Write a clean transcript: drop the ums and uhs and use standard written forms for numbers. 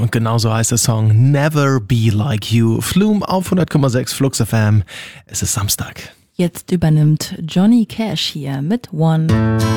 Und genauso heißt der Song Never Be Like You. Flume auf 100,6 Flux FM. Es ist Samstag. Jetzt übernimmt Johnny Cash hier mit One.